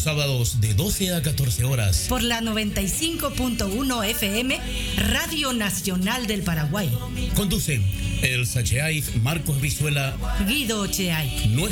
sábados de 12 a 14 horas. Por la 95.1 FM, Radio Nacional del Paraguay. Conducen Elsa Cheay, Marcos Vizuela, Guido Cheay.